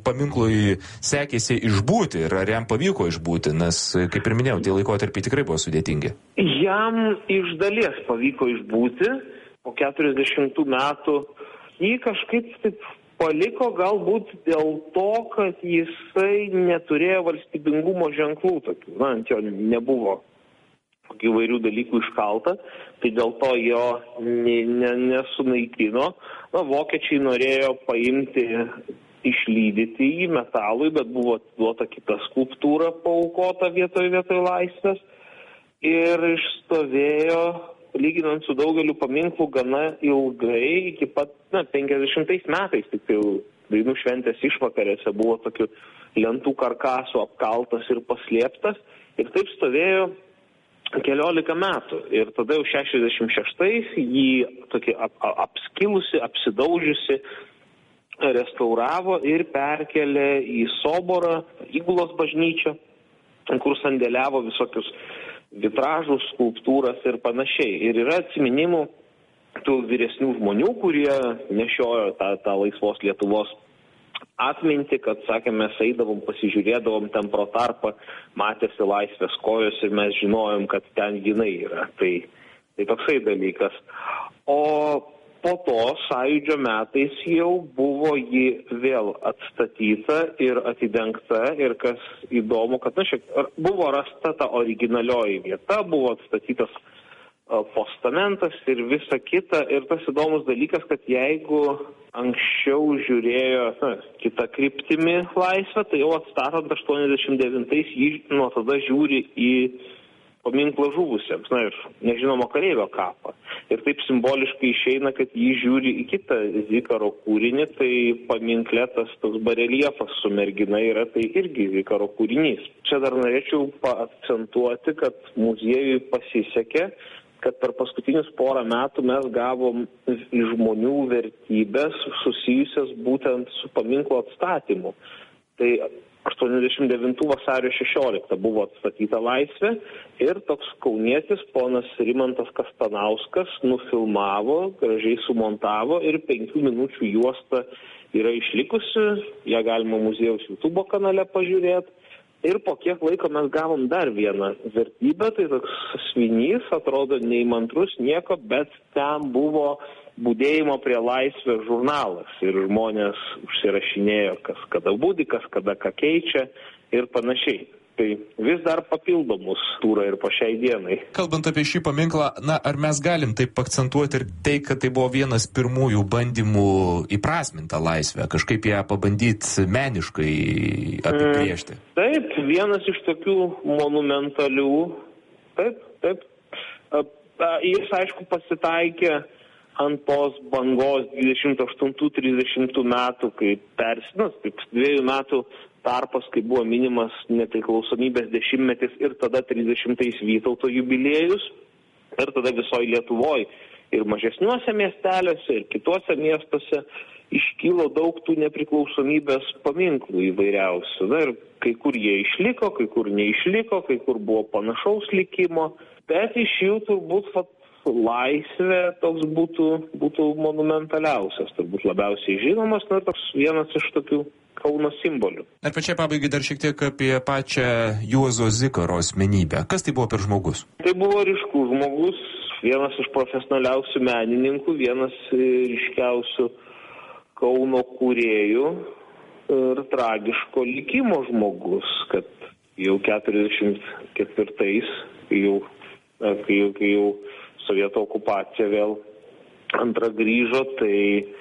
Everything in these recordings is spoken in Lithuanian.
paminklui sekėsi išbūti ir ar jam pavyko išbūti, nes, kaip ir minėjau, tie laikotarpiai tikrai buvo sudėtingi. Jam iš dalies pavyko išbūti, po 40 metų jį kažkaip taip paliko galbūt dėl to, kad jisai neturėjo valstybingumo ženklų tokių, ant jo nebuvo įvairių dalykų iškalta, tai dėl to jo nesunaikino. Vokiečiai norėjo paimti, išlydyti jį metalui, bet buvo atiduota kita skulptūra paaukota vietoj laisvės ir išstovėjo, lyginant su daugeliu paminklų, gana ilgai, iki pat 50 metais, tik jau Dainų šventės išvakarėse buvo tokių lentų karkasų apkaltas ir paslėptas ir taip stovėjo keliolika metų. Ir tada jau 66-ais jį tokį apskilusi, apsidaužiusi restauravo ir perkelė į Soborą, Įgulos bažnyčią, kur sandėliavo visokius vitražus, skulptūras ir panašiai. Ir yra atsiminimų tų vyresnių žmonių, kurie nešiojo tą laisvos Lietuvos atmintį, kad, sakė, mes eidavom, pasižiūrėdavom ten pro tarpą, matėsi laisvės kojos ir mes žinojom, kad ten jinai yra. Tai toksai dalykas. O po to sąjūdžio metais jau buvo ji vėl atstatyta ir atidengta ir kas įdomu, kad buvo rasta ta originalioji vieta, buvo atstatytas postamentas ir visa kita. Ir tas įdomus dalykas, kad jeigu anksčiau žiūrėjo kitą kryptimį laisvę, tai jau atstatant 89-ais jį nuo tada žiūri į paminklą žuvusiems, ir nežinomo kareivio kapą. Ir taip simboliškai išeina, kad jį žiūri į kitą Zikaro kūrinį, tai paminkle tas toks bareljefas su mergina yra, tai irgi Zikaro kūrinys. Čia dar norėčiau paakcentuoti, kad muziejui pasisekė, kad per paskutinius porą metų mes gavom iš žmonių vertybės susijusias būtent su paminklo atstatymu. Tai 89 vasario 16 buvo atstatyta laisvė ir toks kaunietis ponas Rimantas Kastanauskas nufilmavo, gražiai sumontavo ir 5 minučių juosta yra išlikusi, ją galima muziejaus YouTube kanale pažiūrėti. Ir po kiek laiko mes gavom dar vieną vertybę, tai toks svinys, atrodo neįmantrus nieko, bet ten buvo budėjimo prie laisvės žurnalas ir žmonės užsirašinėjo, kas kada budi, kas kada ką keičia ir panašiai. Tai vis dar papildomus turą ir po šiai dienai. Kalbant apie šį paminklą, ar mes galim taip akcentuoti ir tai, kad tai buvo vienas pirmųjų bandymų įprasmintą laisvę, kažkaip ją pabandyti meniškai apibrėžti? Taip, vienas iš tokių monumentalių, taip. Jis, aišku, pasitaikė ant tos bangos 28-30 metų, kai taip 2 metų tarpas, kai buvo minimas nepriklausomybės 10-metis ir tada 30-ais Vytauto jubiliejus ir tada visoje Lietuvoje ir mažesniuose miesteliuose ir kituose miestuose iškilo daug tų nepriklausomybės paminklų įvairiausių. Ir kai kur jie išliko, kai kur neišliko, kai kur buvo panašaus likimo, bet iš jų turbūt laisvė toks būtų monumentaliausias, turbūt labiausiai žinomas, toks vienas iš tokių Kauno simbolių. Ir pačiai pabaigai dar šiek tiek apie pačią Juozo Zikaro asmenybę. Kas tai buvo per žmogus? Tai buvo ryškus žmogus, vienas iš profesionaliausių menininkų, vienas ryškiausių Kauno kūrėjų ir tragiško likimo žmogus, kad jau 44-ais, kai jau sovietų okupacija vėl antra grįžo, tai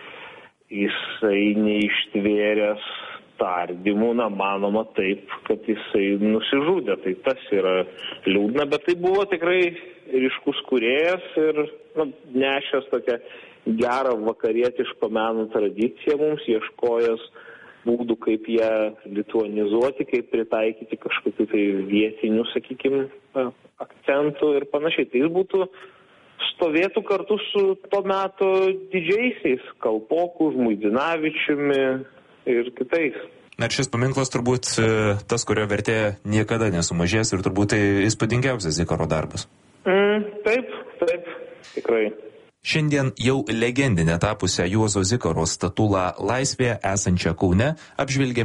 jisai neištvėręs tardymų, manoma taip, kad jisai nusižudė. Tai tas yra liūdna, bet tai buvo tikrai ryškus kūrėjas ir nešęs tokią gerą vakarietiško meno tradiciją mums, ieškojęs būdų, kaip ją lituanizuoti, kaip pritaikyti kažkokiu tai vietinių, sakykime, akcentų ir panašiai. Tai jis stovėtų kartu su to meto didžiaisiais Kalpoku, Žmuidzinavičiumi ir kitais. Ir šis paminklas turbūt tas, kurio vertė niekada nesumažės ir turbūt tai įspūdingiausias Zikaro darbas. Taip, tikrai. Šiandien jau legendinę tapusią Juozo Zikaro statulą Laisvėje esančią Kaune apžvelgėme